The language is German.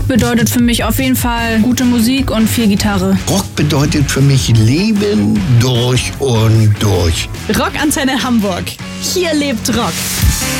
Rock bedeutet für mich auf jeden Fall gute Musik und viel Gitarre. Rock bedeutet für mich Leben durch und durch. Rockantenne Hamburg. Hier lebt Rock.